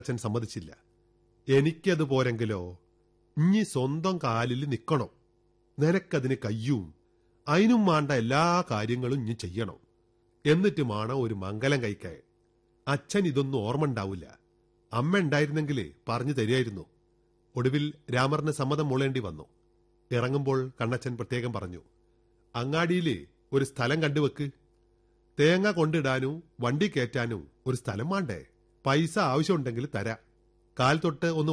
അച്ഛൻ സമ്മതിച്ചില്ല. എനിക്കത് പോരെങ്കിലോ, ഇഞ്ഞി സ്വന്തം കാലിൽ നിക്കണോ, നിനക്കതിന് കയ്യും, അതിനും വേണ്ട എല്ലാ കാര്യങ്ങളും ഇഞ്ഞി ചെയ്യണം. എന്നിട്ട് വേണം ഒരു മംഗലം കഴിക്കാൻ. അച്ഛൻ ഇതൊന്നും ഓർമ്മ ഉണ്ടാവില്ല. അമ്മ ഉണ്ടായിരുന്നെങ്കിൽ പറഞ്ഞു തരുമായിരുന്നു. ഒടുവിൽ രാമറിന് സമ്മതം മൂളേണ്ടി വന്നു. ഇറങ്ങുമ്പോൾ കണ്ണച്ചൻ പ്രത്യേകം പറഞ്ഞു, അങ്ങാടിയില് ഒരു സ്ഥലം കണ്ടുവെക്ക്. തേങ്ങ കൊണ്ടിടാനും വണ്ടി കയറ്റാനും ഒരു സ്ഥലം വേണ്ടേ? പൈസ ആവശ്യമുണ്ടെങ്കിൽ തരാം. കാൽ തൊട്ട് ഒന്ന്